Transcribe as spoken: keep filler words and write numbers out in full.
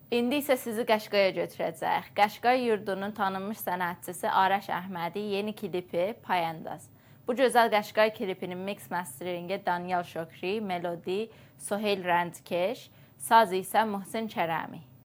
İndi isə sizi Qəşqaya götürəcək. Qəşqay yurdunun tanınmış sənətçisi Araş Əhmədi yeni klipi Payandaz. Bu gözəl Qəşqay klipinin mix masteringi Daniel Şokri, melodi Soheyl Rəndkeş, saz isə Muhsin Kərəmi.